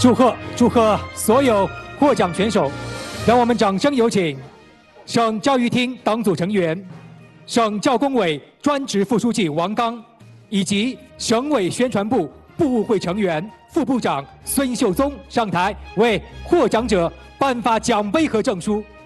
祝贺所有获奖选手！让我们掌声有请省教育厅党组成员、省教工委专职副书记王刚，以及省委宣传部部务会成员、副部长孙秀宗上台为获奖者颁发奖杯和证书。